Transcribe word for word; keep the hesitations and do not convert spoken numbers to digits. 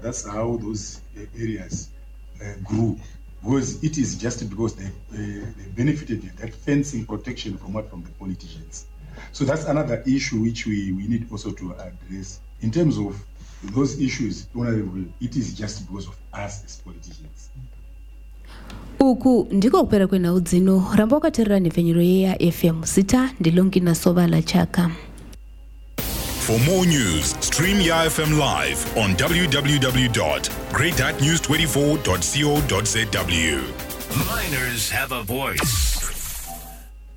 that's how those uh, areas uh, grew. Because it is just because they, uh, they benefited that fencing protection from what? From the politicians. So that's another issue which we, we need also to address. In terms of those issues, it is just because of us as politicians. Uku ndiko kupera kwena udzino ramboka terani venyero ya F M sita ndilongi na soba la chaka. For more news, stream Ya F M live on w w w dot great news twenty-four dot co dot z w. Miners have a voice.